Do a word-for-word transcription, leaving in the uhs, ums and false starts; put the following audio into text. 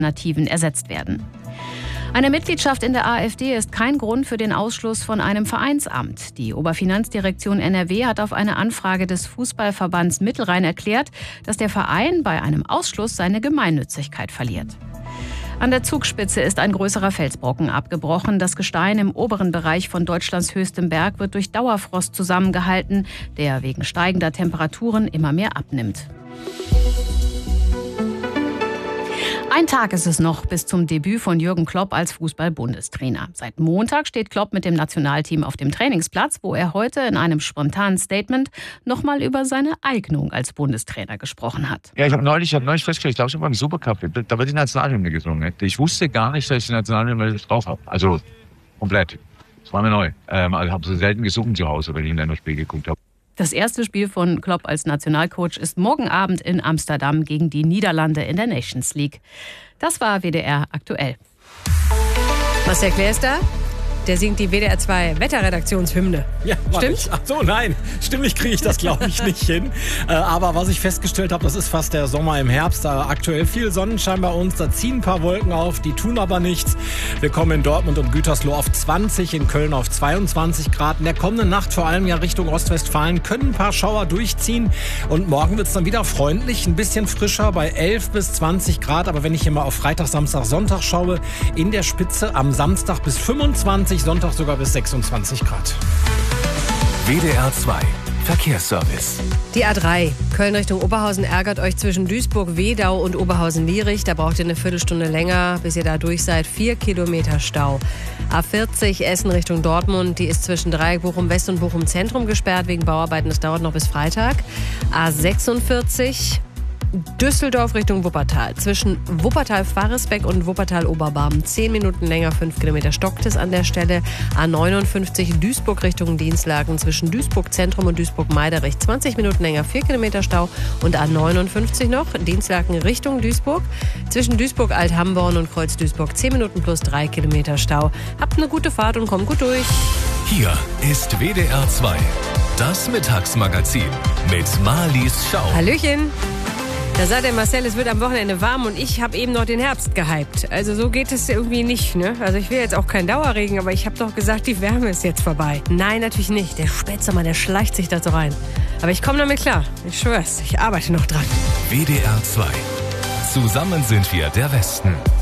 Alternativen ersetzt werden. Eine Mitgliedschaft in der AfD ist kein Grund für den Ausschluss von einem Vereinsamt. Die Oberfinanzdirektion N R W hat auf eine Anfrage des Fußballverbands Mittelrhein erklärt, dass der Verein bei einem Ausschluss seine Gemeinnützigkeit verliert. An der Zugspitze ist ein größerer Felsbrocken abgebrochen. Das Gestein im oberen Bereich von Deutschlands höchstem Berg wird durch Dauerfrost zusammengehalten, der wegen steigender Temperaturen immer mehr abnimmt. Ein Tag ist es noch bis zum Debüt von Jürgen Klopp als Fußball-Bundestrainer. Seit Montag steht Klopp mit dem Nationalteam auf dem Trainingsplatz, wo er heute in einem spontanen Statement nochmal über seine Eignung als Bundestrainer gesprochen hat. Ja, ich habe neulich, hab neulich festgestellt, ich glaube, ich habe beim Supercup, da wird die Nationalhymne gesungen. Ich wusste gar nicht, dass ich die Nationalhymne drauf habe. Also komplett. Das war mir neu. Ähm, also habe so selten gesungen zu Hause, wenn ich in ein Spiel geguckt habe. Das erste Spiel von Klopp als Nationalcoach ist morgen Abend in Amsterdam gegen die Niederlande in der Nations League. Das war W D R aktuell. Marcel Claes da? Der singt die W D R zwei Wetterredaktionshymne. Ja, stimmt? Ach so, nein. Stimmlich kriege ich das, glaube ich, nicht hin. Äh, aber was ich festgestellt habe, das ist fast der Sommer im Herbst. Da aktuell viel Sonnenschein bei uns. Da ziehen ein paar Wolken auf, die tun aber nichts. Wir kommen in Dortmund und Gütersloh auf zwanzig, in Köln auf zweiundzwanzig Grad. In der kommenden Nacht, vor allem ja Richtung Ostwestfalen, können ein paar Schauer durchziehen. Und morgen wird es dann wieder freundlich, ein bisschen frischer bei elf bis zwanzig Grad. Aber wenn ich hier mal auf Freitag, Samstag, Sonntag schaue, in der Spitze am Samstag bis fünfundzwanzig, Sonntag sogar bis sechsundzwanzig Grad. W D R zwei Verkehrsservice. Die A drei, Köln Richtung Oberhausen, ärgert euch zwischen Duisburg-Wedau und Oberhausen-Lierich. Da braucht ihr eine Viertelstunde länger, bis ihr da durch seid. Vier Kilometer Stau. A vierzig, Essen Richtung Dortmund. Die ist zwischen Dreieck Bochum West und Bochum Zentrum gesperrt wegen Bauarbeiten. Das dauert noch bis Freitag. A sechsundvierzig, Düsseldorf Richtung Wuppertal. Zwischen Wuppertal-Faresbeck und Wuppertal-Oberbarm. Zehn Minuten länger, fünf Kilometer stockt es an der Stelle. A neunundfünfzig, Duisburg Richtung Dienstlaken. Zwischen Duisburg Zentrum und Duisburg-Meiderich. zwanzig Minuten länger, vier Kilometer Stau. Und A neunundfünfzig noch, Dienstlaken Richtung Duisburg. Zwischen Duisburg-Alt-Hamborn und Kreuz-Duisburg. zehn Minuten plus drei Kilometer Stau. Habt eine gute Fahrt und kommt gut durch. Hier ist W D R zwei, das Mittagsmagazin mit Marlies Schau. Hallöchen. Da sagt der Marcel, es wird am Wochenende warm und ich habe eben noch den Herbst gehypt. Also so geht es irgendwie nicht, ne? Also ich will jetzt auch keinen Dauerregen, aber ich habe doch gesagt, die Wärme ist jetzt vorbei. Nein, natürlich nicht. Der Spätsommer, der schleicht sich da so rein. Aber ich komme damit klar. Ich schwör's, ich arbeite noch dran. W D R zwei. Zusammen sind wir der Westen.